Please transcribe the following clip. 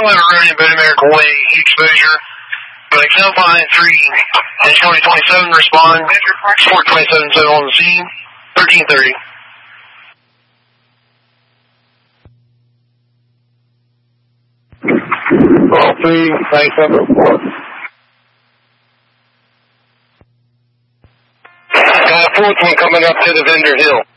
don't have a running Boone American Way exposure, but I can find 3 and 2027 respond. 427 on the scene. 1330. All 3, 97 report. 4th one coming up to the Vendor Hill.